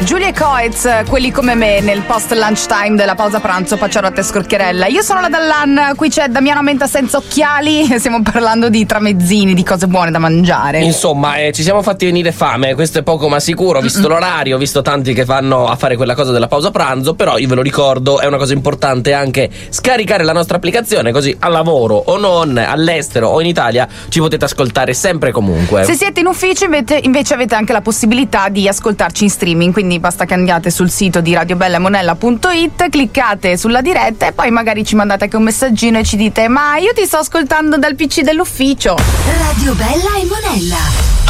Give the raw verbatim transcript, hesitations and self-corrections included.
Giulia e Coez, quelli come me, nel post lunch time della pausa pranzo, Pacciarotta e Scorcherella. Io sono la Dallan, qui c'è Damiano Menta senza occhiali e stiamo parlando di tramezzini, di cose buone da mangiare. Insomma, eh, ci siamo fatti venire fame, questo è poco ma sicuro, visto Mm-mm. l'orario, visto tanti che vanno a fare quella cosa della pausa pranzo, però io ve lo ricordo, è una cosa importante anche scaricare la nostra applicazione, così al lavoro o non, all'estero o in Italia, ci potete ascoltare sempre e comunque. Se siete in ufficio invece, invece avete anche la possibilità di ascoltarci in streaming, quindi basta che andiate sul sito di radio bella e monella punto it, cliccate sulla diretta e poi magari ci mandate anche un messaggino e ci dite: ma io ti sto ascoltando dal P C dell'ufficio. Radio Bella e Monella.